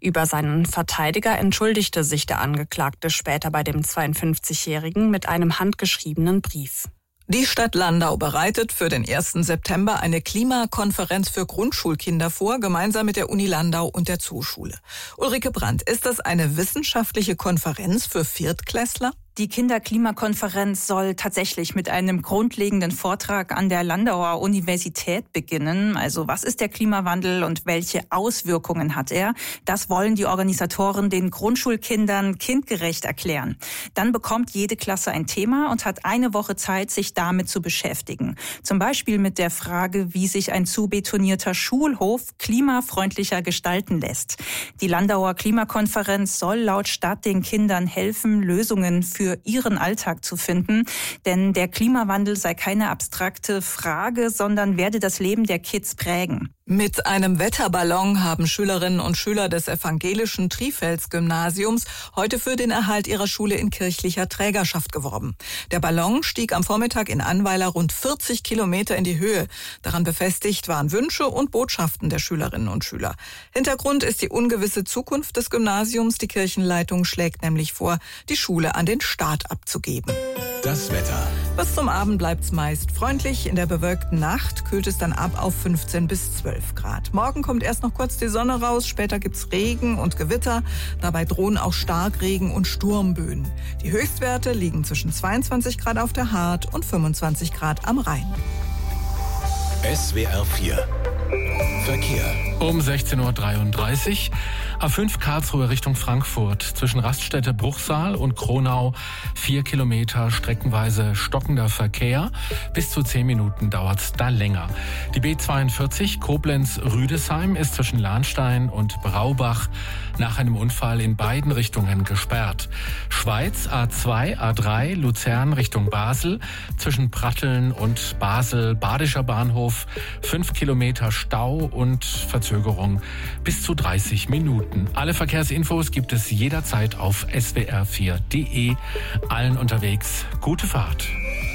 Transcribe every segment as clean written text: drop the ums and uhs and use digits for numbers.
Über seinen Verteidiger entschuldigte sich der Angeklagte später bei dem 52-Jährigen mit einem handgeschriebenen Brief. Die Stadt Landau bereitet für den 1. September eine Klimakonferenz für Grundschulkinder vor, gemeinsam mit der Uni Landau und der Zooschule. Ulrike Brandt, ist das eine wissenschaftliche Konferenz für Viertklässler? Die Kinderklimakonferenz soll tatsächlich mit einem grundlegenden Vortrag an der Landauer Universität beginnen. Also was ist der Klimawandel und welche Auswirkungen hat er? Das wollen die Organisatoren den Grundschulkindern kindgerecht erklären. Dann bekommt jede Klasse ein Thema und hat eine Woche Zeit, sich damit zu beschäftigen. Zum Beispiel mit der Frage, wie sich ein zu betonierter Schulhof klimafreundlicher gestalten lässt. Die Landauer Klimakonferenz soll laut Stadt den Kindern helfen, Lösungen für ihren Alltag zu finden. Denn der Klimawandel sei keine abstrakte Frage, sondern werde das Leben der Kids prägen. Mit einem Wetterballon haben Schülerinnen und Schüler des evangelischen Trifels-Gymnasiums heute für den Erhalt ihrer Schule in kirchlicher Trägerschaft geworben. Der Ballon stieg am Vormittag in Annweiler rund 40 Kilometer in die Höhe. Daran befestigt waren Wünsche und Botschaften der Schülerinnen und Schüler. Hintergrund ist die ungewisse Zukunft des Gymnasiums. Die Kirchenleitung schlägt nämlich vor, die Schule an den Staat abzugeben. Das Wetter. Bis zum Abend bleibt's meist freundlich. In der bewölkten Nacht kühlt es dann ab auf 15 bis 12 Grad. Morgen kommt erst noch kurz die Sonne raus, später gibt's Regen und Gewitter. Dabei drohen auch Starkregen und Sturmböen. Die Höchstwerte liegen zwischen 22 Grad auf der Hart und 25 Grad am Rhein. SWR 4 Verkehr. Um 16.33 Uhr. A5 Karlsruhe Richtung Frankfurt. Zwischen Raststätte Bruchsal und Kronau 4 Kilometer streckenweise stockender Verkehr. Bis zu 10 Minuten dauert's da länger. Die B42 Koblenz-Rüdesheim ist zwischen Lahnstein und Braubach nach einem Unfall in beiden Richtungen gesperrt. Schweiz A2, A3 Luzern Richtung Basel. Zwischen Pratteln und Basel Badischer Bahnhof 5 Kilometer Stau und Verzögerung bis zu 30 Minuten. Alle Verkehrsinfos gibt es jederzeit auf swr4.de. Allen unterwegs gute Fahrt.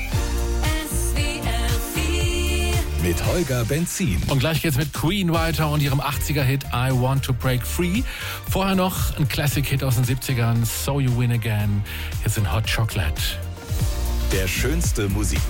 Mit Holger Benzin. Und gleich geht's mit Queen weiter und ihrem 80er-Hit I Want to Break Free. Vorher noch ein Classic-Hit aus den 70ern, So You Win Again. Hier sind Hot Chocolate. Der schönste Musikmix.